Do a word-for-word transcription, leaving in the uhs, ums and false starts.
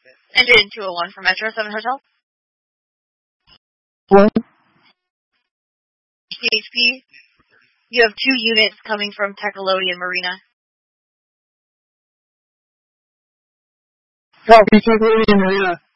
Engine two oh one for Metro seven Hotel. What? C H P. You have two units coming from Technologian Marina. Copy, Technologian Marina.